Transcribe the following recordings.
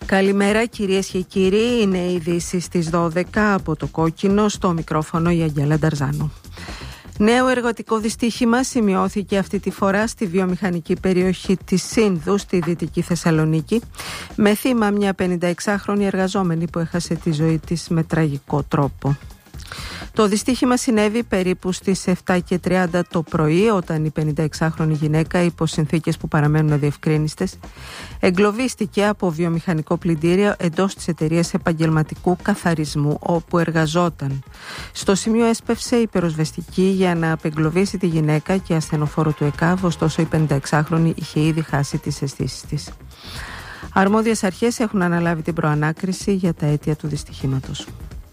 Καλημέρα κυρίες και κύριοι, είναι οι ειδήσεις στις 12 από το Κόκκινο, στο μικρόφωνο η Αγγέλα Νταρζάνου. Νέο εργατικό δυστύχημα σημειώθηκε αυτή τη φορά στη βιομηχανική περιοχή της Σύνδου στη Δυτική Θεσσαλονίκη, με θύμα μια 56χρονη εργαζόμενη που έχασε τη ζωή της με τραγικό τρόπο. Το δυστύχημα συνέβη περίπου στις 7:30 το πρωί, όταν η 56χρονη γυναίκα, υπό συνθήκες που παραμένουν αδιευκρίνιστες, εγκλωβίστηκε από βιομηχανικό πλυντήριο εντός της εταιρείας επαγγελματικού καθαρισμού όπου εργαζόταν. Στο σημείο έσπευσε η πυροσβεστική για να απεγκλωβίσει τη γυναίκα και ασθενοφόρο του ΕΚΑΒ, ωστόσο η 56χρονη είχε ήδη χάσει τις αισθήσεις της. Αρμόδιες αρχές έχουν αναλάβει την προανάκριση για τα αίτια του δυστυχήματος.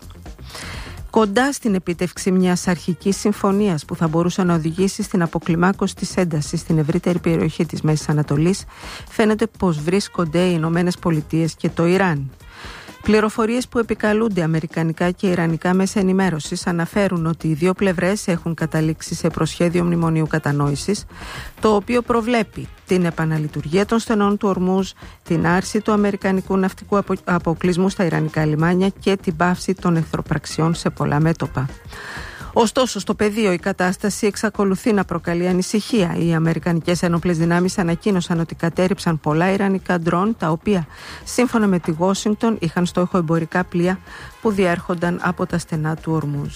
Κοντά στην επίτευξη μιας αρχικής συμφωνίας που θα μπορούσε να οδηγήσει στην αποκλιμάκωση της έντασης στην ευρύτερη περιοχή της Μέσης Ανατολής, φαίνεται πως βρίσκονται οι Ηνωμένες Πολιτείες και το Ιράν. Πληροφορίες που επικαλούνται αμερικανικά και ιρανικά μέσα ενημέρωσης αναφέρουν ότι οι δύο πλευρές έχουν καταλήξει σε προσχέδιο μνημονίου κατανόησης, το οποίο προβλέπει την επαναλειτουργία των στενών του Ορμούζ, την άρση του αμερικανικού ναυτικού αποκλεισμού στα ιρανικά λιμάνια και την πάυση των εχθροπραξιών σε πολλά μέτωπα. Ωστόσο, στο πεδίο η κατάσταση εξακολουθεί να προκαλεί ανησυχία. Οι αμερικανικές ένοπλες δυνάμεις ανακοίνωσαν ότι κατέρριψαν πολλά ιρανικά ντρόν, τα οποία, σύμφωνα με τη Washington, είχαν στόχο εμπορικά πλοία που διέρχονταν από τα στενά του Ορμούζ.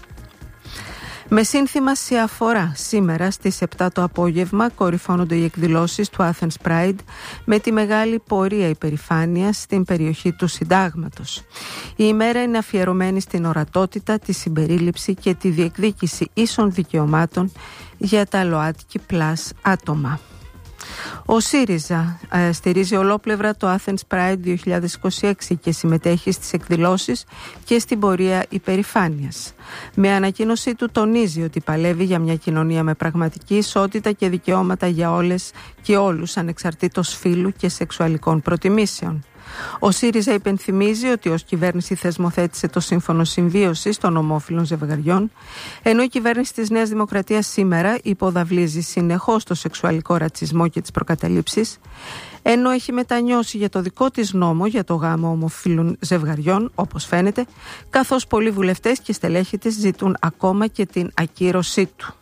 Με σύνθημα «Σιαφορά», σήμερα στις 7 το απόγευμα κορυφώνονται οι εκδηλώσεις του Athens Pride με τη μεγάλη πορεία υπερηφάνειας στην περιοχή του Συντάγματος. Η ημέρα είναι αφιερωμένη στην ορατότητα, τη συμπερίληψη και τη διεκδίκηση ίσων δικαιωμάτων για τα ΛΟΑΤΚΙ+ άτομα. Ο ΣΥΡΙΖΑ στηρίζει ολόπλευρα το Athens Pride 2026 και συμμετέχει στις εκδηλώσεις και στην πορεία υπερηφάνειας. Με ανακοίνωσή του τονίζει ότι παλεύει για μια κοινωνία με πραγματική ισότητα και δικαιώματα για όλες και όλους, ανεξαρτήτως φύλου και σεξουαλικών προτιμήσεων. Ο ΣΥΡΙΖΑ υπενθυμίζει ότι ως κυβέρνηση θεσμοθέτησε το Σύμφωνο Συμβίωσης των Ομόφυλων Ζευγαριών, ενώ η κυβέρνηση της Νέας Δημοκρατίας σήμερα υποδαβλίζει συνεχώς το σεξουαλικό ρατσισμό και τις προκαταλήψεις, ενώ έχει μετανιώσει για το δικό της νόμο για το γάμο ομοφύλων ζευγαριών, όπως φαίνεται, καθώς πολλοί βουλευτές και στελέχοι της ζητούν ακόμα και την ακύρωσή του.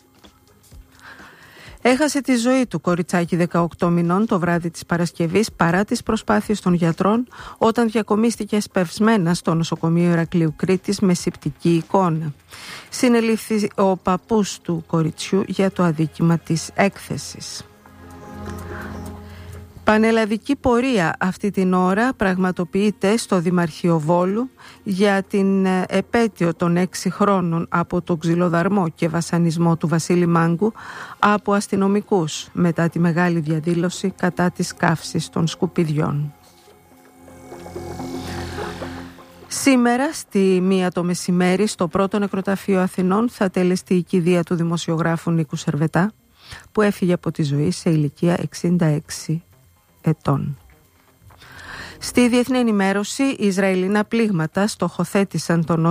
Έχασε τη ζωή του κοριτσάκι 18 μηνών το βράδυ της Παρασκευής παρά τις προσπάθειες των γιατρών, όταν διακομίστηκε εσπευσμένα στο νοσοκομείο Ηρακλείου Κρήτης με σηπτική εικόνα. Συνελήφθη ο παππούς του κοριτσιού για το αδίκημα της έκθεσης. Πανελλαδική πορεία αυτή την ώρα πραγματοποιείται στο Δημαρχείο Βόλου για την επέτειο των 6 χρόνων από τον ξυλοδαρμό και βασανισμό του Βασίλη Μάγκου από αστυνομικούς μετά τη μεγάλη διαδήλωση κατά της καύσης των σκουπιδιών. Σήμερα στη 1 το μεσημέρι στο πρώτο νεκροταφείο Αθηνών θα τελεστεί η κηδεία του δημοσιογράφου Νίκου Σερβετά, που έφυγε από τη ζωή σε ηλικία 66 ετών. Στη διεθνή ενημέρωση, οι Ισραηλινά πλήγματα στοχοθέτησαν τον